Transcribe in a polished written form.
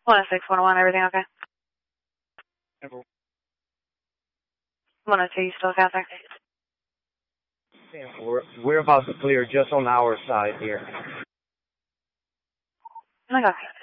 106, 101, everything okay? Never. 102, you still got there? We're about to clear just on our side here. Okay.